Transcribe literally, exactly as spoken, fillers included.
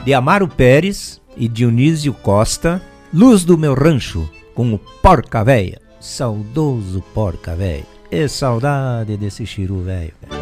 de Amaro Pérez e Dionísio Costa, Luz do Meu Rancho, com o Porca Véia, saudoso Porca Véia. E saudade desse chiru velho.